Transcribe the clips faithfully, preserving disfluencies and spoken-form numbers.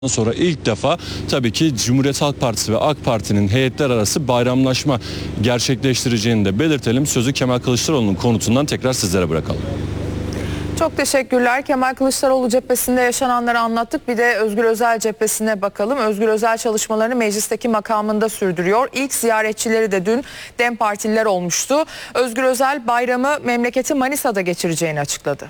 Sonra ilk defa tabii ki Cumhuriyet Halk Partisi ve AK Parti'nin heyetler arası bayramlaşma gerçekleştireceğini de belirtelim. Sözü Kemal Kılıçdaroğlu'nun konutundan tekrar sizlere bırakalım. Çok teşekkürler. Kemal Kılıçdaroğlu cephesinde yaşananları anlattık. Bir de Özgür Özel cephesine bakalım. Özgür Özel çalışmalarını meclisteki makamında sürdürüyor. İlk ziyaretçileri de dün DEM Partililer olmuştu. Özgür Özel bayramı memleketi Manisa'da geçireceğini açıkladı.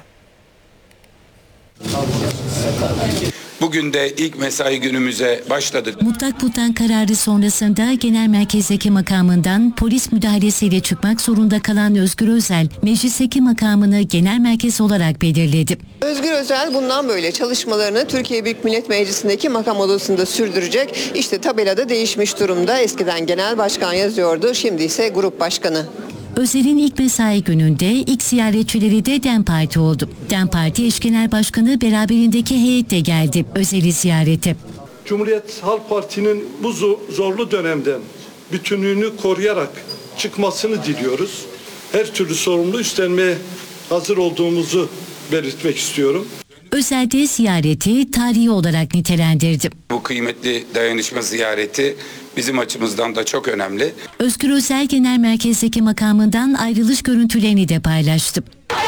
Bugün de ilk mesai günümüze başladık. Mutlak Putan kararı sonrasında genel merkezdeki makamından polis müdahalesiyle çıkmak zorunda kalan Özgür Özel, meclisteki makamını genel merkez olarak belirledi. Özgür Özel bundan böyle çalışmalarını Türkiye Büyük Millet Meclisi'ndeki makam odasında sürdürecek. İşte tabelada değişmiş durumda. Eskiden genel başkan yazıyordu, şimdi ise grup başkanı. Özel'in ilk mesai gününde ilk ziyaretçileri de DEM Parti oldu. DEM Parti eş genel başkanı beraberindeki heyetle geldi Özel'i ziyarete. Cumhuriyet Halk Parti'nin bu zorlu dönemden bütünlüğünü koruyarak çıkmasını diliyoruz. Her türlü sorumluluğu üstlenmeye hazır olduğumuzu belirtmek istiyorum. Özel de ziyareti tarihi olarak nitelendirdi. Bu kıymetli dayanışma ziyareti bizim açımızdan da çok önemli. Özgür Özel genel merkezdeki makamından ayrılış görüntülerini de paylaştı.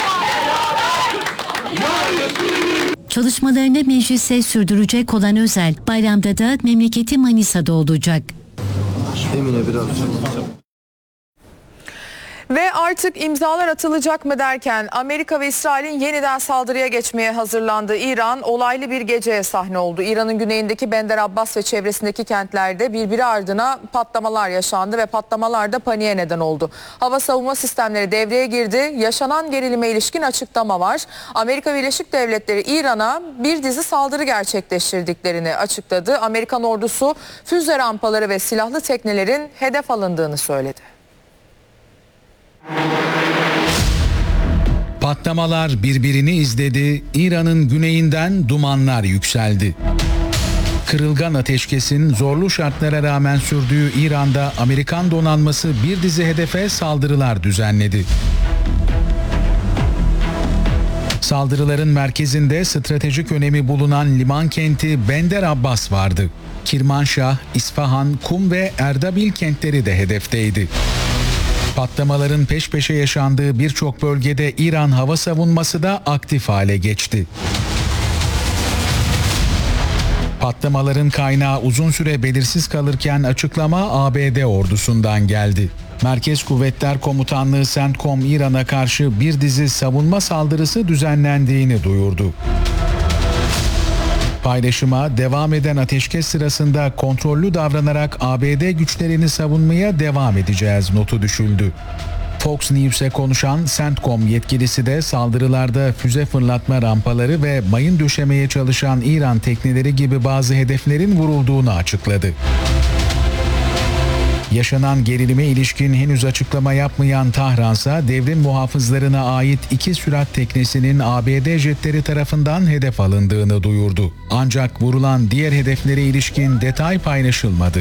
Çalışmalarını mecliste sürdürecek olan Özel, bayramda da memleketi Manisa'da olacak. Emine biraz. Ve artık imzalar atılacak mı derken Amerika ve İsrail'in yeniden saldırıya geçmeye hazırlandığı İran olaylı bir geceye sahne oldu. İran'ın güneyindeki Bender Abbas ve çevresindeki kentlerde birbiri ardına patlamalar yaşandı ve patlamalar da paniğe neden oldu. Hava savunma sistemleri devreye girdi. Yaşanan gerilime ilişkin açıklama var. Amerika Birleşik Devletleri İran'a bir dizi saldırı gerçekleştirdiklerini açıkladı. Amerikan ordusu füze rampaları ve silahlı teknelerin hedef alındığını söyledi. Patlamalar birbirini izledi, İran'ın güneyinden dumanlar yükseldi. Kırılgan ateşkesin zorlu şartlara rağmen sürdüğü İran'da Amerikan donanması bir dizi hedefe saldırılar düzenledi. Saldırıların merkezinde stratejik önemi bulunan liman kenti Bender Abbas vardı. Kirmanşah, İsfahan, Kum ve Erdabil kentleri de hedefteydi. Patlamaların peş peşe yaşandığı birçok bölgede İran hava savunması da aktif hale geçti. Patlamaların kaynağı uzun süre belirsiz kalırken açıklama A B D ordusundan geldi. Merkez Kuvvetler Komutanlığı CENTCOM İran'a karşı bir dizi savunma saldırısı düzenlendiğini duyurdu. Paylaşıma devam eden ateşkes sırasında kontrollü davranarak A B D güçlerini savunmaya devam edeceğiz notu düşüldü. Fox News'e konuşan CENTCOM yetkilisi de saldırılarda füze fırlatma rampaları ve mayın döşemeye çalışan İran tekneleri gibi bazı hedeflerin vurulduğunu açıkladı. Yaşanan gerilime ilişkin henüz açıklama yapmayan Tahransa devrim muhafızlarına ait iki sürat teknesinin A B D jetleri tarafından hedef alındığını duyurdu. Ancak vurulan diğer hedeflere ilişkin detay paylaşılmadı.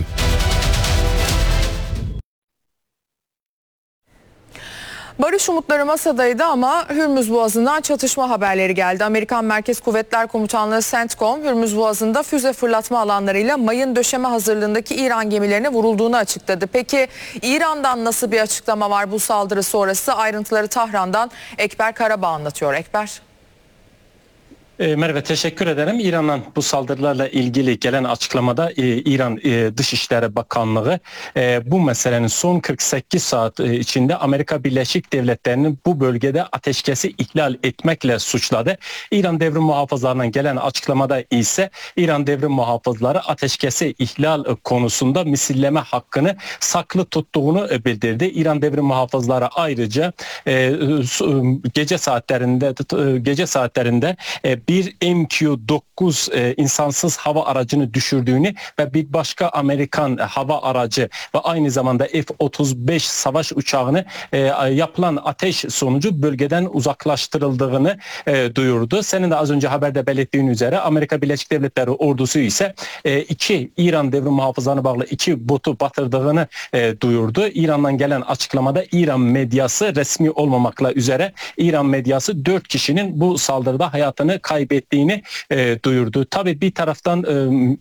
Barış umutları masadaydı ama Hürmüz Boğazı'ndan çatışma haberleri geldi. Amerikan Merkez Kuvvetler Komutanlığı CENTCOM, Hürmüz Boğazı'nda füze fırlatma alanlarıyla mayın döşeme hazırlığındaki İran gemilerine vurulduğunu açıkladı. Peki İran'dan nasıl bir açıklama var bu saldırı sonrası? Ayrıntıları Tahran'dan Ekber Karabağ anlatıyor. Ekber. Merve, teşekkür ederim. İran'dan bu saldırılarla ilgili gelen açıklamada e, İran e, Dışişleri Bakanlığı e, bu meselenin son kırk sekiz saat e, içinde Amerika Birleşik Devletleri'nin bu bölgede ateşkesi ihlal etmekle suçladı. İran devrim muhafızlarından gelen açıklamada ise İran devrim muhafızları ateşkesi ihlal konusunda misilleme hakkını saklı tuttuğunu bildirdi. İran devrim muhafızları ayrıca e, gece saatlerinde gece saatlerinde e, bir M Q dokuz e, insansız hava aracını düşürdüğünü ve bir başka Amerikan hava aracı ve aynı zamanda F otuz beş savaş uçağını e, yapılan ateş sonucu bölgeden uzaklaştırıldığını e, duyurdu. Senin de az önce haberde belirttiğin üzere Amerika Birleşik Devletleri ordusu ise e, iki İran devrim muhafızlarına bağlı iki botu batırdığını e, duyurdu. İran'dan gelen açıklamada İran medyası resmi olmamakla üzere İran medyası dört kişinin bu saldırıda hayatını kaybetti kaybettiğini e, duyurdu. Tabii bir taraftan e,